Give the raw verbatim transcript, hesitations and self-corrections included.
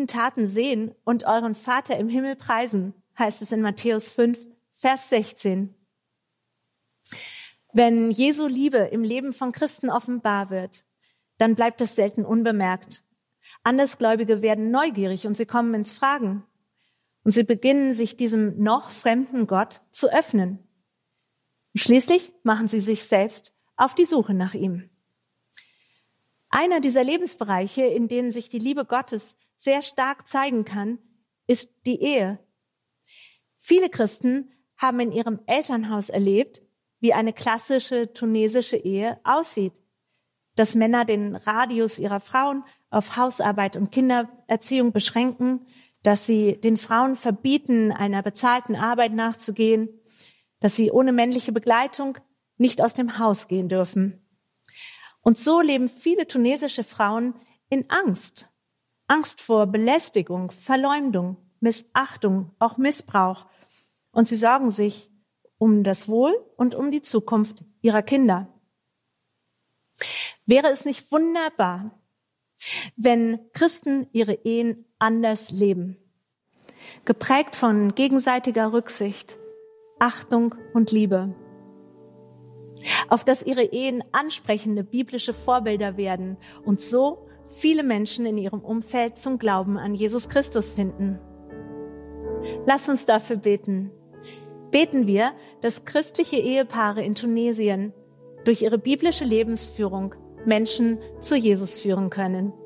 guten Taten sehen und euren Vater im Himmel preisen, heißt es in Matthäus fünf, Vers sechzehn. Wenn Jesu Liebe im Leben von Christen offenbar wird, dann bleibt es selten unbemerkt. Andersgläubige werden neugierig und sie kommen ins Fragen. Und sie beginnen, sich diesem noch fremden Gott zu öffnen. Und schließlich machen sie sich selbst auf die Suche nach ihm. Einer dieser Lebensbereiche, in denen sich die Liebe Gottes sehr stark zeigen kann, ist die Ehe. Viele Christen haben in ihrem Elternhaus erlebt, wie eine klassische tunesische Ehe aussieht. Dass Männer den Radius ihrer Frauen auf Hausarbeit und Kindererziehung beschränken, dass sie den Frauen verbieten, einer bezahlten Arbeit nachzugehen, dass sie ohne männliche Begleitung nicht aus dem Haus gehen dürfen. Und so leben viele tunesische Frauen in Angst. Angst vor Belästigung, Verleumdung, Missachtung, auch Missbrauch. Und sie sorgen sich um das Wohl und um die Zukunft ihrer Kinder. Wäre es nicht wunderbar, wenn Christen ihre Ehen anders leben, geprägt von gegenseitiger Rücksicht, Achtung und Liebe, auf dass ihre Ehen ansprechende biblische Vorbilder werden und so viele Menschen in ihrem Umfeld zum Glauben an Jesus Christus finden. Lass uns dafür beten. Beten wir, dass christliche Ehepaare in Tunesien durch ihre biblische Lebensführung Menschen zu Jesus führen können.